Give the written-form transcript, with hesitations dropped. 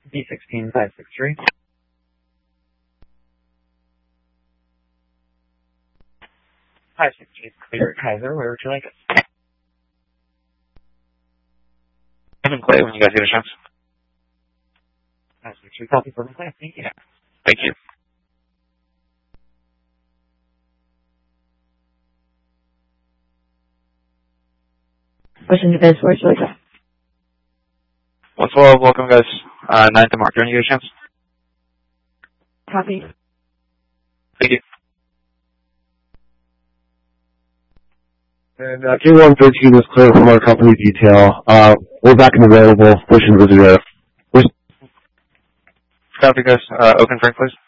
B16563. Hi, 6 clear. Kaiser, where would you like us? I'm Clay when you guys get a chance. Hi, 6 copy for Clay. Thank you. Thank you. Question defense, where would you like us? 112, welcome guys. 9th and Mark, when you get a chance. Copy. Thank you. And K113 is clear from our company detail. We're back and available. Push and visit. Copy guys. Oak and Frank, please.